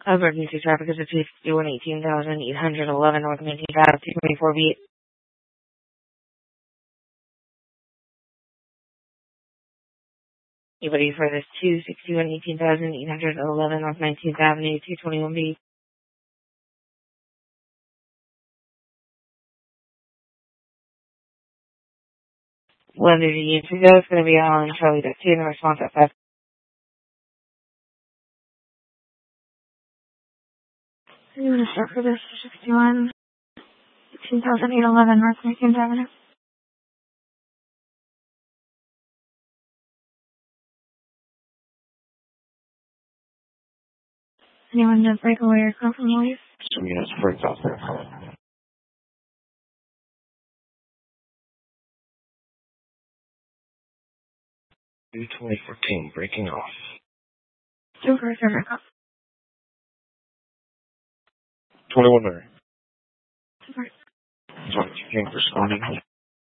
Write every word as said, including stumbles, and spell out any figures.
Emergency traffic is at two sixty-one, eighteen thousand eight hundred eleven North Main Drive, two twenty-four B. You ready for this two sixty-one, eighteen thousand eight hundred eleven North nineteenth Avenue, two twenty-one B? When did you to go? It's going to be on Charlie Duck two, and the response at five. I'm going to start for this two sixty-one, eighteen thousand eight hundred eleven North nineteenth Avenue. Anyone to break away or come from the leave? Some units break off there. two twenty fourteen, breaking off. Two cars are back up. twenty-one Mary. Two cars. twenty-two King responding.